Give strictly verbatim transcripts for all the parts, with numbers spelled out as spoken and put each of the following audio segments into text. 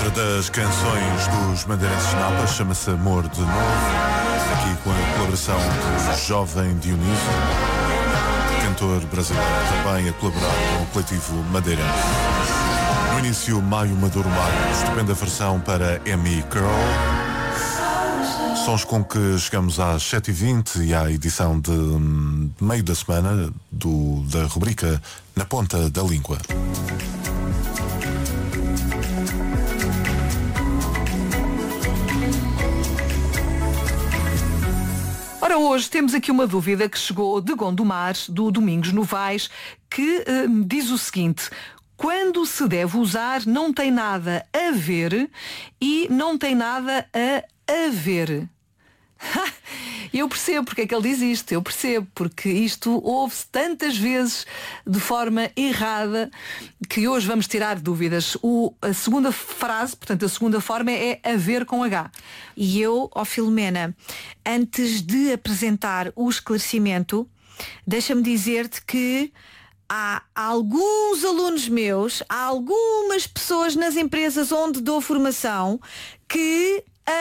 Outra das canções dos Madeirenses Napas chama-se Amor de Novo, aqui com a colaboração do jovem Dionísio, cantor brasileiro, também a colaborar com o coletivo madeirense. No início, Maio Maduro Maio, estupenda versão para Amy Curl. Sons com que chegamos às sete e vinte e à edição de meio da semana do, da rubrica Na Ponta da Língua. Ora, hoje temos aqui uma dúvida que chegou de Gondomar, do Domingos Novaes, que uh, diz o seguinte: quando se deve usar não tem nada a ver e não tem nada a haver? Eu percebo porque é que ele diz isto, eu percebo, porque isto ouve-se tantas vezes de forma errada que hoje vamos tirar dúvidas. O, a segunda frase, portanto a segunda forma é haver com H. E eu, ó Filomena, antes de apresentar o esclarecimento, deixa-me dizer-te que há alguns alunos meus, há algumas pessoas nas empresas onde dou formação que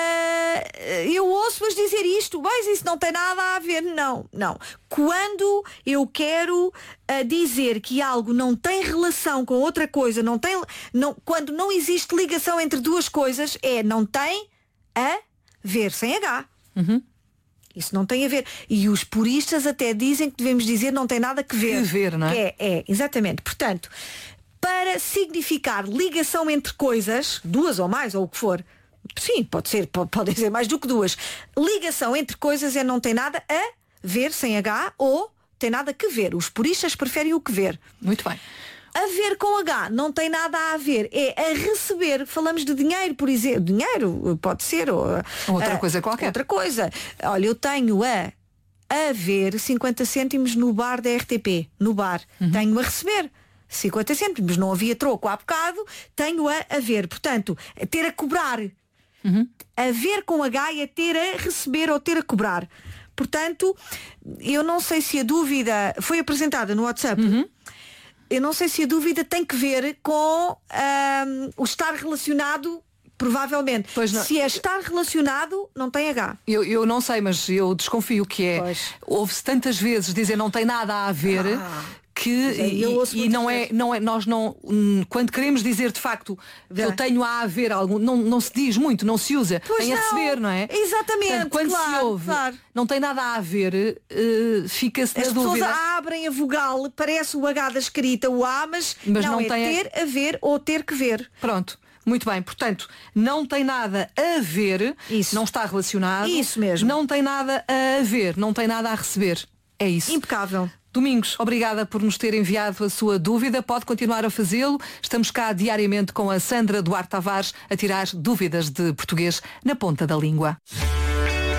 Uh, eu ouço-as dizer isto, mas isso não tem nada a ver. Não, não. Quando eu quero uh, dizer que algo não tem relação com outra coisa, não tem, não, quando não existe ligação entre duas coisas, é não tem a ver, sem H. Uhum. Isso não tem a ver. E os puristas até dizem que devemos dizer não tem nada que ver. Que ver, não é? É, é, exatamente. Portanto, para significar ligação entre coisas, duas ou mais, ou o que for, sim, pode ser, pode, podem ser mais do que duas. Ligação entre coisas é não tem nada a ver, sem H, ou tem nada que ver. Os puristas preferem o que ver. Muito bem. A ver com H não tem nada a ver, é a receber. Falamos de dinheiro, por exemplo. Dinheiro pode ser ou, outra a, coisa qualquer. Outra coisa. Olha, eu tenho a a ver cinquenta cêntimos no bar da R T P, no bar. Uhum. Tenho a receber cinquenta cêntimos, não havia troco há bocado, tenho a a ver. Portanto, ter a cobrar. Uhum. A ver com H é ter a receber ou ter a cobrar. Portanto, eu não sei se a dúvida foi apresentada no WhatsApp. Uhum. Eu não sei se a dúvida tem que ver com um, o estar relacionado, provavelmente. Se é estar relacionado, não tem H. Eu, eu não sei, mas eu desconfio que é. Pois. Ouve-se tantas vezes dizer não tem nada a ver. Ah. Que, e, e não, é, não é, nós não, quando queremos dizer de facto que eu tenho a haver algum, não, não se diz muito, não se usa, pois tem não. a receber, não é? Exatamente. Portanto, quando claro, se ouve, claro. não tem nada a haver, uh, fica-se na dúvida. As pessoas abrem a vogal, parece o H da escrita, o A, mas, mas não, não é tem ter a ver ou ter que ver. Pronto. Muito bem, portanto, não tem nada a ver, isso. Não está relacionado. Isso mesmo. Não tem nada a haver, não tem nada a receber. É isso. Impecável. Domingos, obrigada por nos ter enviado a sua dúvida. Pode continuar a fazê-lo. Estamos cá diariamente com a Sandra Duarte Tavares a tirar dúvidas de português na ponta da língua.